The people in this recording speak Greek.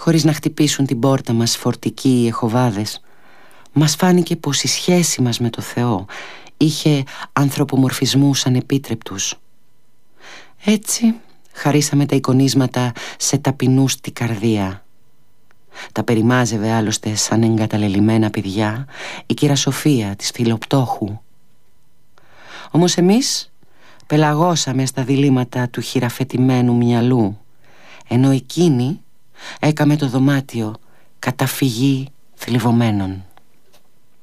χωρίς να χτυπήσουν την πόρτα μας φορτικοί οι εχοβάδες, μας φάνηκε πως η σχέση μας με το Θεό είχε ανθρωπομορφισμούς ανεπίτρεπτους. Έτσι χαρίσαμε τα εικονίσματα σε ταπεινούς τη καρδία. Τα περιμάζευε άλλωστε σαν εγκαταλελειμμένα παιδιά η κυρα Σοφία της Φιλοπτώχου. Όμως εμείς πελαγώσαμε στα διλήμματα του χειραφετημένου μυαλού, ενώ εκείνη έκαμε το δωμάτιο καταφυγή θλιβωμένων.